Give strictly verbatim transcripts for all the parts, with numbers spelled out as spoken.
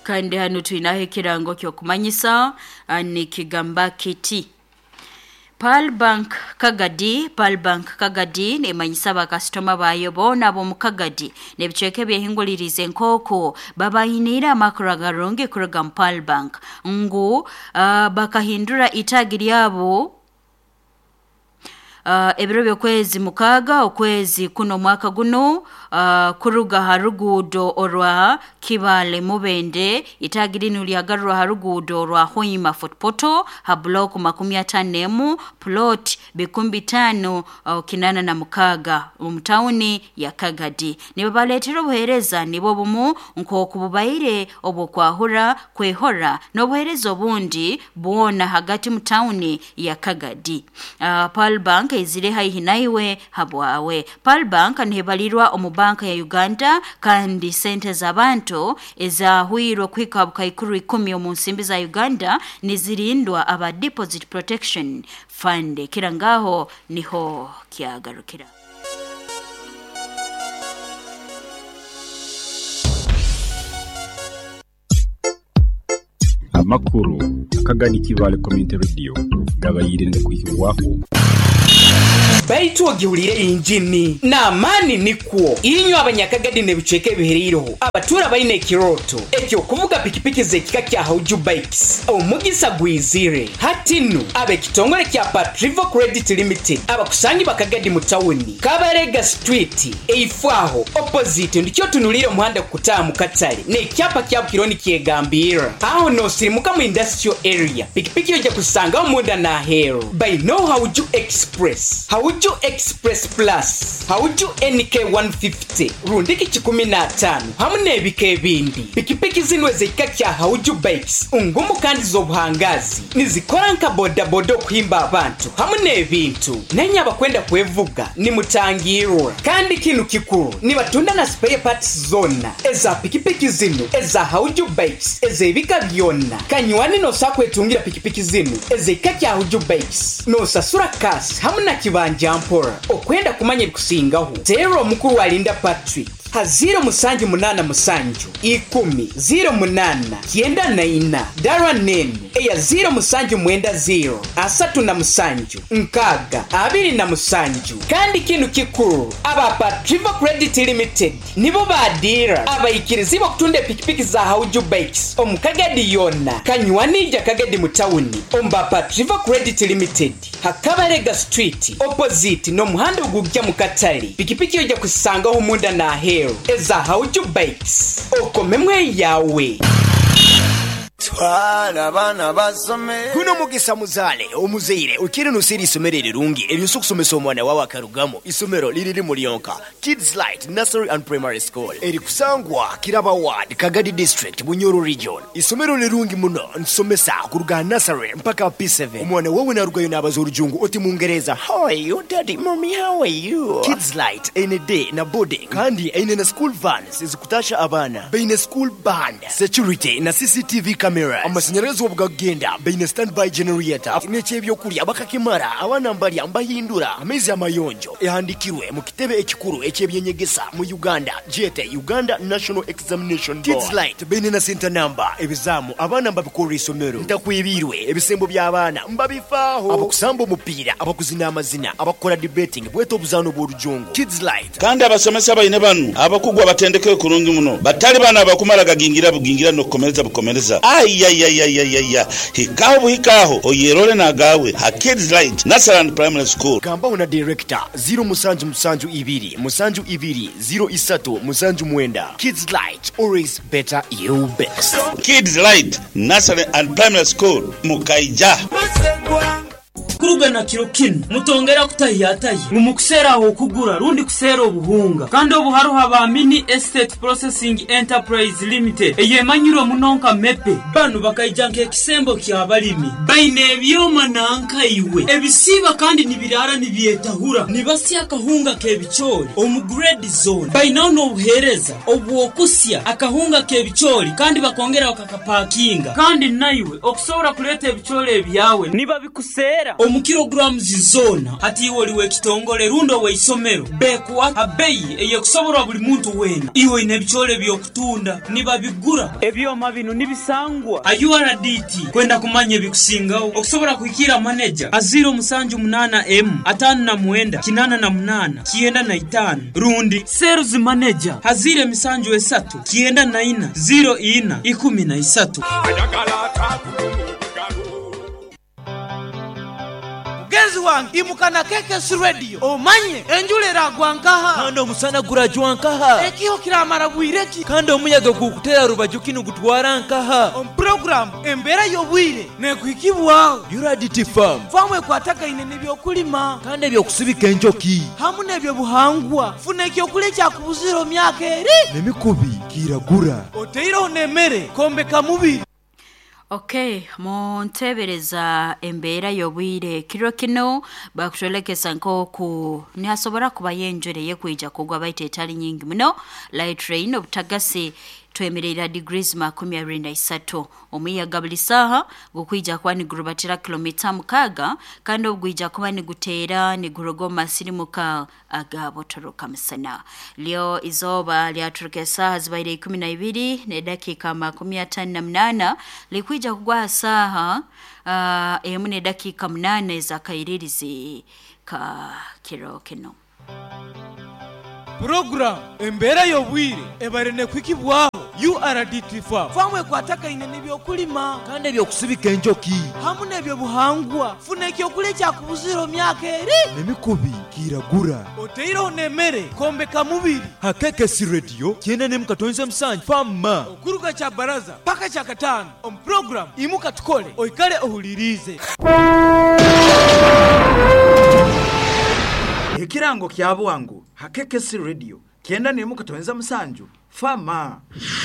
kandi hano tuinaho ekirango ky'okumanyisa nikigamba kiti Pearl Bank Kagadi Pearl Bank Kagadi nemanyisa bakasitoma bayo bona bo mukagadi nebiceke byehingulirize nkoko babayinira makuragaronge kuruga Pearl Bank ngu uh, bakahindura itagi lyabo Uh, ebiro byokwezi mukaga okwezi kuno mwaka guno uh, kuruga harugudo orwa Kibale Mubende itagirinu lyagarwa harugudo orwa Hoima Footpoto ha block makumi atano plot bikumbi tano uh, kinana na mukaga umtauni ya Kagadi nibo baletero buhereza nibo bumu nko kububaire obo kwahura kwehora no buhereza obundi buona hagati mtauni ya Kagadi uh, Pearl Bank izire hayihinaiwe habwawe Pearl Bank nhebalirwa omubanka ya Uganda kandi sente z'abantu eza huiro kwikabuka ikuru ikumi mu nsimbi za Uganda nizirindwa aba deposit protection fund kirangaho niho kyagarukira. Amakuru Kagadi Kibale Community Radio gabayirinde kwishyurwaho Baitu ogihurire injini na mani nikuo inyo abanyakagadi nebiceke biheriroho abatura bayine kiroto ekyo kuvuga pikipiki zekika kya Hauju Bikes omugisa gwizire hatinu abe kitongole kya Patrivo Credit Limited abakusanyi bakagadi mutawuni Kabarega Street eifwaho opposite ndikyo tunulire muhanda kutaha mukatale ne kyapa kya kironi kyegambira aho no sirimuka mu industrial area pikipiki yoje kusanga omunda na hero by no Hauju Express Hauju Express Plus Hauju N K one fifty rundiki chikumi na tano hamune bike bindi pikipiki zinwe zekika kya Hauju Bikes ungumu kandi zobuhangazi nizikora nka boda bodo kuhimba abantu hamune bintu nenya bakwenda kwevuga ni mutangirura kandi kinu kikuru ni batunda na spare parts zona eza pikipiki zinu eza Hauju Bikes eze ibika byonna kanyuani no sakwetungira pikipiki zinu eze ikika kya Hauju Bikes no sasura kasi hamuna kibanja mpora okwenda kumanya kusingaho zero mukuru wa Linda Patrick ha zero musanju munana musanju ikumi zero munana kienda na ina darwa nenu eya zero musanju mwenda zero asatu na musanju nkaga abiri na musanju kandi kinu kikuru aba Patrivo Credit Limited nibo badira abayikirizibo kutunde pikipiki za Hauju Bikes omukagadi yona kanywanija kagadi mutawuni omba Patrivo Credit Limited Hakabarega Street opposite no muhanda ugugya mukatali pikipiki yoja kusangaho munda na hero eza Hauju Bikes okomemwe yawe twala bana basome kuno mugisa muzale omuzire ukiri nusiri isomero rirungi eriyo kusomesa omwana wawe akarugamo isomero liriri muri yonka Kids Light Nursery and Primary School eri kusangwa Kiraba Ward Kagadi District Bunyoro Region isomero lirungi muno nsomesa kuruga nursery mpaka P seven omwana wawe narugayo nabazorujungu oti mungereza how are you daddy mommy how are you Kids Light ene day na boarding kandi ene na school vans izikutasha abana beine school band security na C C T V camera amasinyarazo bwagenda beine standby generator n'echebyo kuri abakakimara abana mbali ambahindura amezi amayonjo ehandikirwe mu kitebe ekikuru echebyenyegesa mu Uganda G T Uganda National Examination Board Kids Light beine na center number ebizamu abana mbabikora isomero ntakwibirwe ebisembo by'abana mbabifaho abakusamba umupira abakuzina amazina abakora debating bweto buzano bw'urujungu Kids Light kandi abasomesa bayine banu abakugwa batendeke kurungi muno batali bana bakumara gagingira bugingira no komereza bukomereza ay ay ay ay ay ay hikaho hikaho oyerole na gawe ha Kids Light Nursery and Primary School gamba una director zero musanju musanju ibiri musanju ibiri zero isatu musanju mwenda Kids Light always better you best Kids Light Nursery and Primary School mukaija kuruga na kirokino mutongera kutahiyataye umukusera aho kugura rundi kusera obuhunga kandi obuharu haba Mini Estate Processing Enterprise Limited eye manyiro munonka mepe banu bakayijanke kisembo kya balimi baine byoma nanka iwe ebisiba kandi nibirara nibyetahura nibasi akahunga kebichori omu grade zone baina no buhereza obuokusya akahunga kebichori kandi bakongera bakakapakinga kandi naiwe okusora kuleta ebichori ebyawe niba bikusera omu mu kilograms zona ati woliwe kitongole rundo we isomero bekuwa abeyi eye kusoborwa buli muntu wena iwe ine bichole byokutunda niba bigura ebyoma bino nibisangwa U R D T kwenda kumanye bikusingaho okusobora kuikira manager aziro musanju munana M atanu na muenda kinana na munana kienda na itanu rundi sales manager hazire misanju esatu kienda na ina zero ina ikumi na isatu. Gezi wangi imukana Kekesi Radio omanye enjulera gwankaha kando musana gurajwa nkaha ekiho kiramara bwireki kando umuyaga gukutera rubajukinu gutwara nkaha on program embera yobwire nekwikibwaho U R D T farm famwe kwataka ine nibyo kulima kande byo kusibika enjoki hamune byo buhangwa fune kyo kule cya kubuziro myaka eri nemikubi kiragura oteiro nemere kombe kamubiri. Okay, montebereza embera yobwire kiro kino bakutolekesa nkoku nihasobora kuba yenjoreye kuija kugwa baite etali nyingi muno light rain obutagase twemerera degrees makumi abiri na isatu omuyaga buli saha gukwija kwani gurubatira kilomita mukaga kandi obwija kuba ni gutera ni gurogoma sirimuka agabotoroka musana leo izoba lyaturuke saha zibaire kumi na ibiri ne dakika makumi atano na munana likwija kugwa saha uh, emu ne dakika munane za kairirizi ka kiro kino. Program embera yobwire ebarene kwikibwaho U R D T farm famwe kwataka ine nibyo kulima kande byo kusibika enjoki hamune byo buhangwa fune kyo kule cya kubuziro myaka eri nemikubi kiragura oteiro nemere kombe kamubiri Kekesi Radio kienda ne mukatonze musanju fama okuruga cha baraza paka cha katano on program imuka tukole oikale ohulirize. Ekirango kyabo wangu Kekesi Radio kienda ne mukatonze musanju fama.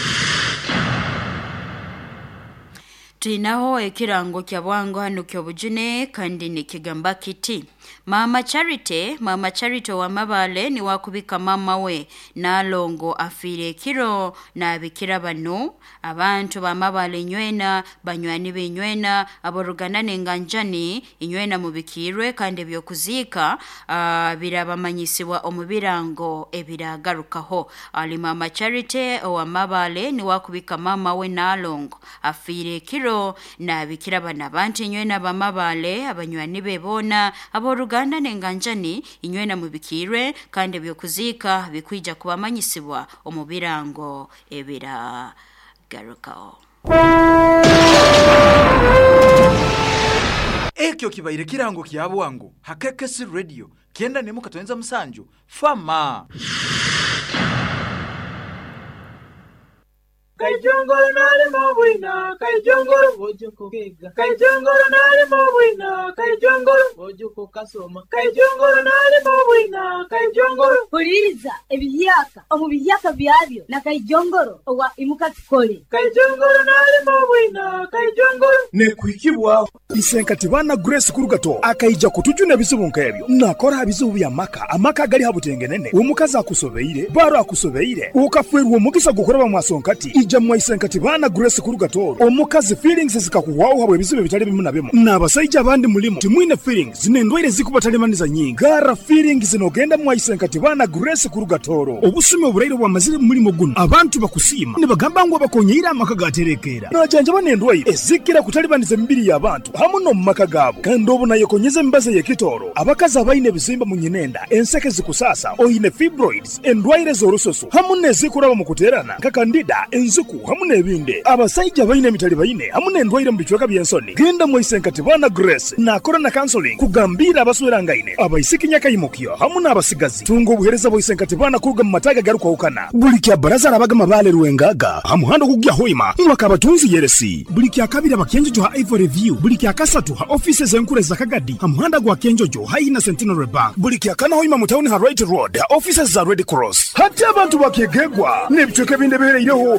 Tinaho ekirango kya bwangu hano kyobujune kandi nikigamba kiti Mama Charity, Mama Charity wa Mabale ni wakubika mama we nalongo afire kiro na bikira bano abantu ba Mabale nywena banywani benywena aborugana nenganjani inywena mubikirwe kandi byo kuzika uh, birabamanyisiwa omubirango ebiragarukaho ali Mama Charity wa Mabale ni wakubika mama we nalongo afire kiro na bikira bana abantu inywena ba Mabale abanywani bebona abo Ruganda nenganjani inywena mubikirwe kandi byo kuzika bikwija kubamanyisibwa omubirango ebira garukao. Ekyo kibaire kirango kyabo wangu Kekesi Radio kienda ne mukatonza musanju fama. Kaijongoro nali mobwina, kaijongoro bojuko kega. Kaijongoro nali mobwina, kaijongoro bojuko kasoma. Kaijongoro nali mobwina, kaijongoro. Kuliriza ebiyaka, omu biyaka byabyo na kaijongoro owa imuka tukole. Kaijongoro nali mobwina, kaijongoro. Ne kwikibwa isenkati bana Grace kurugato akaija kutujuna bizibu nkebyo. Nakora abizibu ya maka, amaka gali habutengenene. Omukaza akusobeire, baro akusobeire. Ukafwerwa omugisa gukoraba mwasonkati. Ija mwayisenkati bana Grace kurugato. Omukazi feelings zikakuwaho habwe bizibu bitali bimu na bimu. Nabasajja abandi mulimo timwine feelings zinendwaire zikubatalемaniza nyingi. Gara feelings zinogenda mwayisenkati bana Grace kurugatoro. Obusime oburairo bwa mazire mulimo guno. Abantu bakusima ne bagamba ngo bakonyira amaka gaterekera. Najanja banendwaire ezikira kutalibaniza mbiri y'abantu. Hamuno mumaka gabo kandi obuna yekonyeze mbaze yekitoro. Abakazi abaine bizimba munyinenda enseke zikusasa oyine fibroids endwaire z'orusoso hamune zikuraba mu kuterana kakandida enzuku hamune ebinde. Abasajja baine mitali baine hamune endwaire mu bichweka byensoni. Genda mwisenkati bana Grace na corona counseling kugambira abasubirangaine abayisikinya kayimukyo hamune abasigazi tungo obuhereza boyisenkati bana kuruga mu mataga garuka ukana buli kya baraza abaga mabale ruwengaga hamuhando kugya hoima mwaka batunzi yeresi buli kya kabira bakenjo ha Ivory Review buli kya kasatu ha offices enkure za Kagadi hamuhanda gwa kenjojo haina Centenary Bank buli kya kana hoima mu town ha Right Road ha offices za Red Cross hata abantu bakegegwa nebichweke binde bereireho omugisa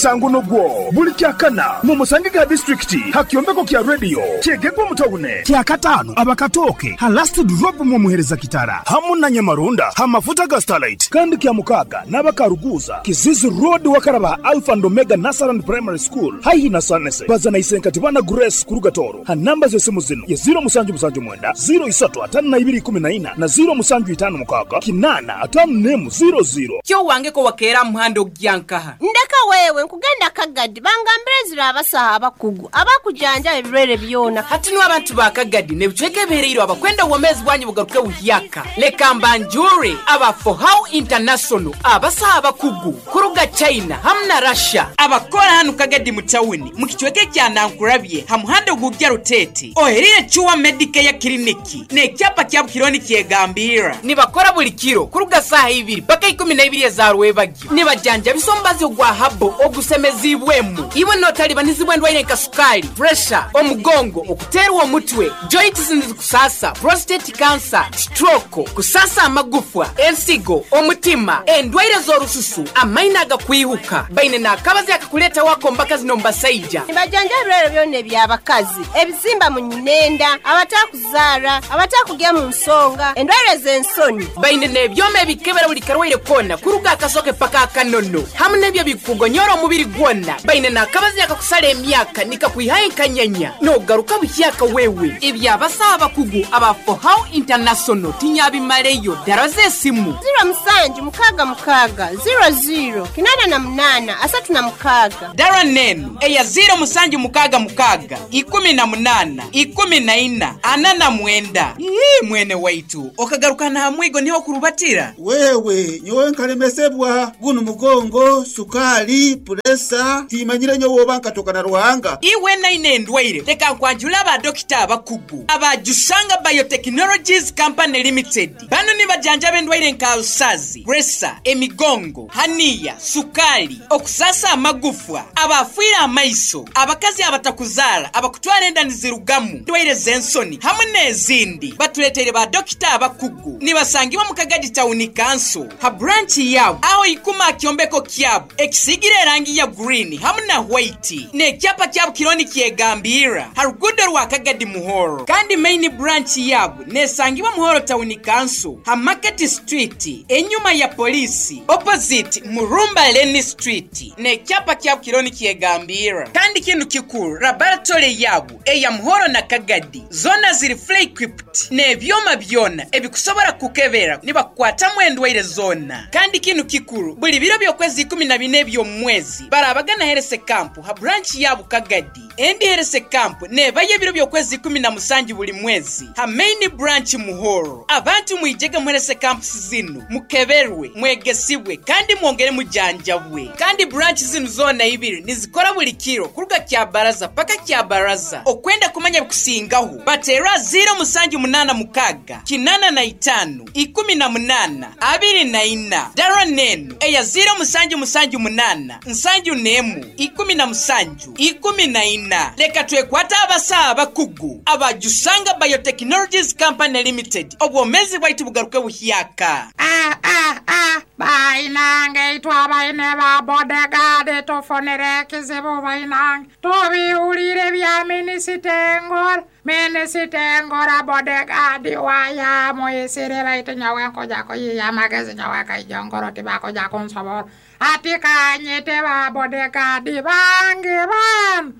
omusango nogwo buli kyakana mu musange ga district hakyombeko kya radio kyegegwa mutawune kyakatano abakatooke ha last drop mu muhereza kitara hamu na nyamarunda ha mafuta ga Starlight kandi kya mukaga n'abakaruguza Kizizi Road wakaraba Alpha and Omega Nursery and Primary School hayi na sanese bazana isenkati bana Grace Kurugatoro ha namba zose muzino ya zero musanju musanju mwenda zero isatu atanu na ibiri kumi na ina na zero musanju itanu mukaga kinana atanu nemu zero zero kyo wange ko wakera muhando gyankaha ndeka wewe nkugenda kagadi bangambire zira abasaha abakugu abakujanja ebirwere byona hati no abantu bakagadi ne buceke bereiro abakwenda womezi bwanyu bugaruke uhiyaka leka mbanjure aba for how international abasaha abakugu kuruga China hamna Russia abakora hanu kagadi mutawuni mukichweke kya nankurabye hamuhando gugya rutete ohereye chuwa medical ya kliniki ne cyapa kya kironi kyegambira nibakora buli kiro kuruga saha ibiri paka ikumi na ibiri za rwebagi nibajanja bisombazi ogwa habo ogusemezibwemu iwe notali banizibwe ndwaire kasukali pressure omugongo okuterwa omutwe joints kusasa prostate cancer stroke kusasa amagufwa ensigo omutima endwaire zorususu amaina agakwihuka baine nakabazi akakuleta wako mbaka zinomba saija nibajanja rero byone byabakazi ebizimba mu nyinenda abatakuzara abatakugya mu nsonga endwaire zensoni baine nebyome bikebera buli karwaire kona kuruga akasoke paka akanono hamwe byo bikugonyora omubiri gwonna baine nakabazi akakusala emyaka nikakwihaye kanyanya no garuka buhyaka wewe ibya basaba kugu aba for how international tinyabi mareyo daraze simu zero musanju mukaga mukaga zero zero kinana na munana asatu na mukaga dara nenu eya zero musanju mukaga mukaga ikumi na munana ikumi na ina anana mwenda ii mwene waitu okagaruka na hamwigo niho kurubatira wewe nyowe nkalemesebwa gunu mugongo sukali presa timanyire nyowe banka na ruhanga iwe na ine ndwaire teka kwanjula ba dokita abakugu abajusanga biotechnologies company limited bano ni bajanja bendwaire nkarusazi presa emigongo hania sukali okusasa amagufwa abafira amaiso abakazi abatakuzara abakutwara enda nizirugamu ndwaire zensoni hamwe nezindi batuletere ba dokita abakugu nibasangiwa mu Kagadi Town Council ha branch yabo aho ikuma kyombeko kyabo ekisigire rangi ya green hamwe na white ne kyapa kyabo kironi kyegambira harugudo rwa Kagadi Muhoro kandi main branch yabo nesangiwa Muhoro Town Council ha Market Street enyuma ya polisi opposite Murumba Lane Street ne kyapa kyabo kironi kyegambira kandi kintu kikuru laboratory yabo eya Muhoro na Kagadi zona ziri fully equipped ne byoma byona ebikusobora kukebera niba kwata mwendwaire zona kandi kintu kikuru buli biro byokwezi kumi na bine byo mwezi barabagana herese camp ha branch yabo Kagadi endi herese camp ne baye biro byokwezi kumi na musanji buli mwezi ha main branch Muhoro abantu mwijega mwerese camp zinu mukeberwe mwegesibwe kandi mwongere mujanjabwe kandi branch zinu zona ibiri nizikora buli kiro kuruga kya baraza paka kya baraza okwenda kumanya bikusingaho batera zero musanji munana mukaga kinana na itanu ikumi na munana abiri na ina dara nenu eya zero musanji musanji munana nsanju nemu ikumi na musanju ikumi na ina leka twekwata abasa abakugu abajusanga biotechnologies company limited obwomezi bwaitu bugaruke buhyaka ah ah ah bainange itwa baine ba bodega tofonere kizibu bainange tobi ulire bya minisitengor minisitengora bodega diwaya moyesere baito nyawe koja ko ya magezi nyawe ka jongoro tibako ja konsabor atika nyete ba bodega dibange ban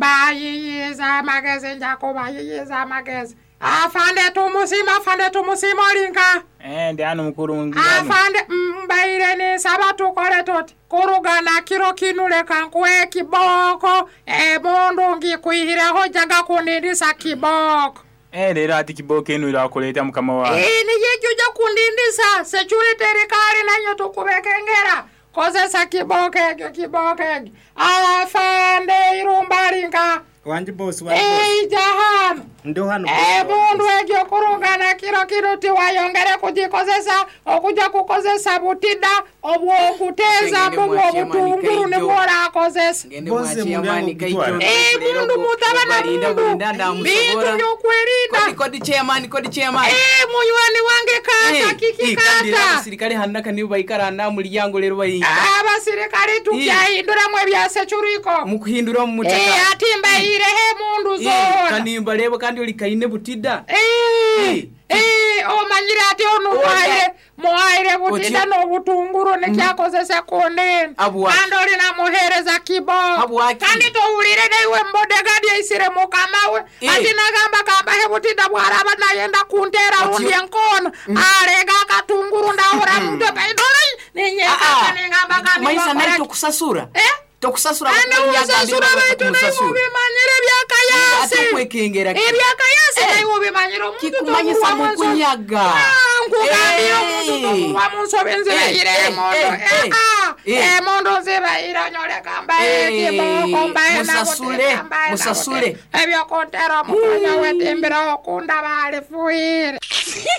bayi za magezi jako bayi za magezi afande tumusima afande tumusima linka eh ndi anu mukuru ngirano afande mbaire ni sabatu kore toti kurugana kiro kinule kankwe kiboko e bondo ngikuihira hojaga kunindisa kiboko eh rero ati kiboko enu irakoleta mukama wa eh ni yejuja kunindisa security rikari nanyo tukubekengera kozesa kiboko ekyo kiboko ekyo afande irumbaringa wanje boss wa eh jahan ndo hano eh bondo ekyo kurugana kiro kiro tiwayongere kujikozesa okuja kukozesa butida obwo kuteza bwo butunguru ne bora kozesa bonse muyamani kaijo eh mundu mutabana mundu bintu byokwerinda kodi kodi chairman kodi chairman eh muywani wange kaka kiki kaka abasirikale handaka nibo bayikara na mulyango lero bayinga abasirikale tukyahindura mwe byasechuriko mukuhindura mu mutaka eh atimba ire he mundu zo kanimba lebo kandi oli kaine butida eh eh o manyira ati onu waire moaire butida no butunguru ne kyakozesa konene kandi oli na muhereza kibo kandi to ulire naiwe mbodegadi isire mukamawe ati nagamba kamba he butida bwaraba nayenda kuntera undi enkono arega katunguru ndaura mtu paidoli ninyeka ningamba kandi maisa naito kusasura eh tokusasura kusasura kusasura bimanyire byakayase akwekengera ebyakayase naiwe bimanyire omuntu kikumanyisa mukunyaga ngugambira omuntu wa munsobenze bayire mondo eh mondo ze bayire nyole kamba ekiboko mbaye musasule musasule ebyo kontera mukanya wetembera okunda bale fuire